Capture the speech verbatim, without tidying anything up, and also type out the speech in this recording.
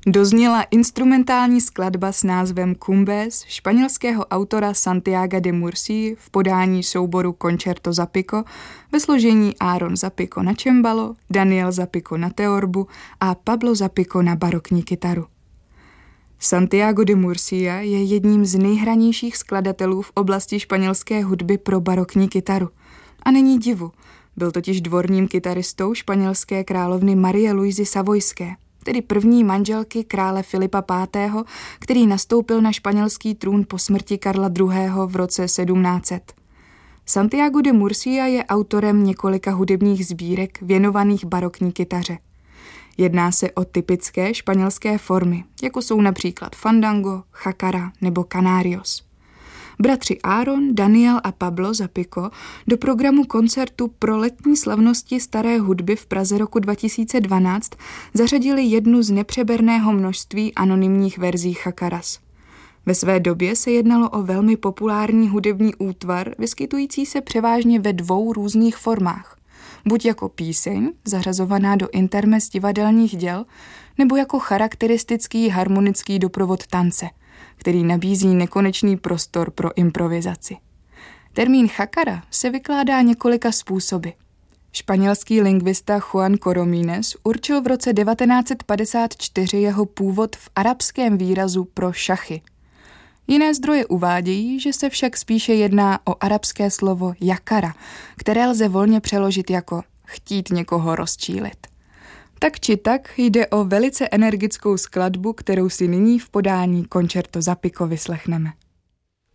dozněla instrumentální skladba s názvem Cumbés španělského autora Santiaga de Murcia v podání souboru Concerto za pico ve složení Aaron Zapico na cembalo, Daniel Zapico na teorbu a Pablo Zapico na barokní kytaru. Santiago de Murcia je jedním z nejhranějších skladatelů v oblasti španělské hudby pro barokní kytaru. A není divu, byl totiž dvorním kytaristou španělské královny Marie Luisy Savojské, tedy první manželky krále Filipa pátého., který nastoupil na španělský trůn po smrti Karla druhého. v roce sedmnáct set. Santiago de Murcia je autorem několika hudebních sbírek věnovaných barokní kytaře. Jedná se o typické španělské formy, jako jsou například fandango, chacara nebo canarios. Bratři Aaron, Daniel a Pablo Zapico do programu koncertu pro letní slavnosti staré hudby v Praze roku dva tisíce dvanáct zařadili jednu z nepřeberného množství anonymních verzí chacaras. Ve své době se jednalo o velmi populární hudební útvar, vyskytující se převážně ve dvou různých formách. Buď jako píseň, zařazovaná do intermez divadelních děl, nebo jako charakteristický harmonický doprovod tance, který nabízí nekonečný prostor pro improvizaci. Termín chacara se vykládá několika způsoby. Španělský lingvista Juan Coromines určil v roce devatenáct set padesát čtyři jeho původ v arabském výrazu pro šachy. Jiné zdroje uvádějí, že se však spíše jedná o arabské slovo jakara, které lze volně přeložit jako chtít někoho rozčílit. Tak či tak jde o velice energickou skladbu, kterou si nyní v podání Concerto za pico vyslechneme.